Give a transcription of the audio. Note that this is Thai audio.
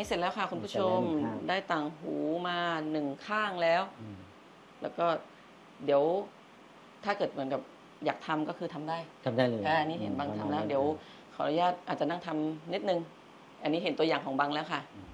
นี้เสร็จแล้วค่ะคุณผู้ชมเสร็จแล้ว1 ข้างได้ต่างหูมา1 ข้างแล้วอืมแล้วก็เดี๋ยวถ้าเกิดเหมือนกับอยากทำก็คือทำได้ทำได้เลยอันนี้เห็นบางประมาณทำแล้วนั้นเดี๋ยวขออนุญาตอาจจะนั่งทำนิดนึง อันนี้เห็นตัวอย่างของบางแล้วค่ะอืม